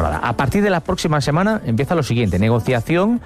A partir de la próxima semana empieza lo siguiente: negociación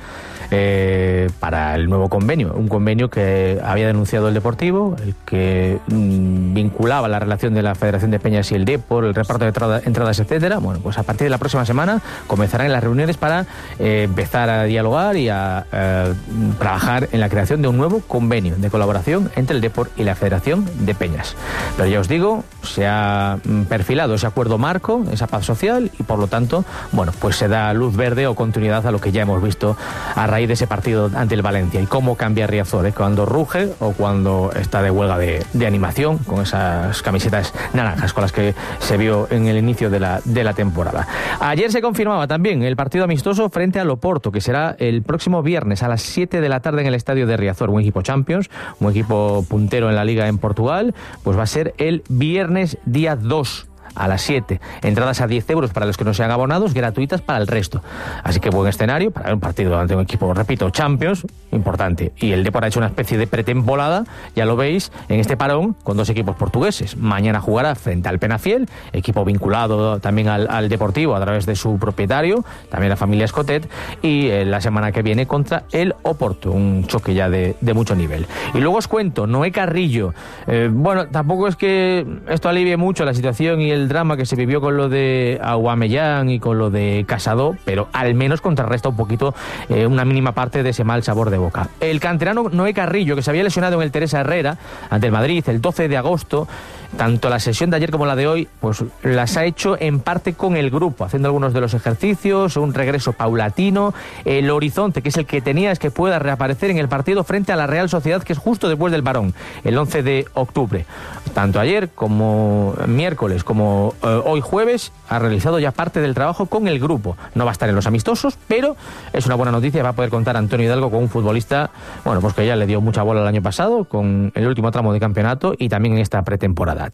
para el nuevo convenio. Un convenio que había denunciado el Deportivo, el que vinculaba la relación de la Federación de Peñas y el Depor, el reparto de entradas, etcétera. Bueno, pues a partir de la próxima semana comenzarán las reuniones para empezar a dialogar y a trabajar en la creación de un nuevo convenio de colaboración entre el Depor y la Federación de Peñas. Pero ya os digo, se ha perfilado ese acuerdo marco, esa paz social, y por lo tanto, bueno, pues se da luz verde o continuidad a lo que ya hemos visto a raíz de ese partido ante el Valencia. Y cómo cambia Riazor, cuando ruge o cuando está de huelga de animación, con esas camisetas naranjas con las que se vio en el inicio de la temporada. Ayer se confirmaba también el partido amistoso frente al Oporto, que será el próximo viernes a las 7 de la tarde en el estadio de Riazor. Un equipo Champions, un equipo puntero en la Liga en Portugal, pues va a ser el viernes día 2 a las 7. Entradas a 10 euros para los que no sean abonados, gratuitas para el resto. Así que buen escenario para un partido ante un equipo, repito, Champions, importante. Y el Depor ha hecho una especie de pretemporada, ya lo veis, en este parón con dos equipos portugueses. Mañana jugará frente al Penafiel, equipo vinculado también al Deportivo a través de su propietario, también la familia Escotet, y la semana que viene contra el Oporto, un choque ya de mucho nivel. Y luego os cuento, Noé Carrillo. Bueno, tampoco es que esto alivie mucho la situación y el drama que se vivió con lo de Aubameyang y con lo de Casado, pero al menos contrarresta un poquito una mínima parte de ese mal sabor de boca. El canterano Noé Carrillo, que se había lesionado en el Teresa Herrera ante el Madrid el 12 de agosto, tanto la sesión de ayer como la de hoy, pues las ha hecho en parte con el grupo, haciendo algunos de los ejercicios, un regreso paulatino. El horizonte, que es el que tenía, es que pueda reaparecer en el partido frente a la Real Sociedad, que es justo después del parón, el 11 de octubre. Tanto ayer como miércoles como hoy jueves ha realizado ya parte del trabajo con el grupo. No va a estar en los amistosos, pero es una buena noticia. Va a poder contar Antonio Hidalgo con un futbolista, bueno, pues que ya le dio mucha bola el año pasado con el último tramo de campeonato y también en esta pretemporada.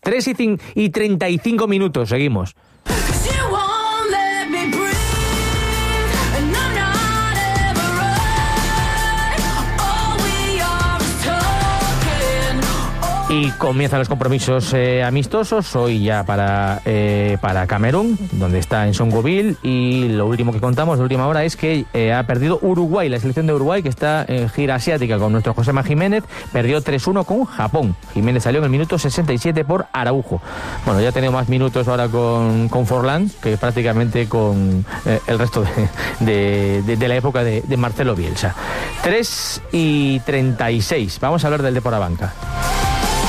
3:35 minutos, seguimos. Y comienzan los compromisos amistosos, hoy ya para Camerún, donde está en Songoville, y lo último que contamos de última hora es que ha perdido Uruguay, la selección de Uruguay, que está en gira asiática con nuestro Josema Jiménez, perdió 3-1 con Japón. Jiménez salió en el minuto 67 por Araujo. Bueno, ya ha tenido más minutos ahora con Forlán que prácticamente con el resto de la época de Marcelo Bielsa. 3:36, vamos a hablar del Depor Abanca.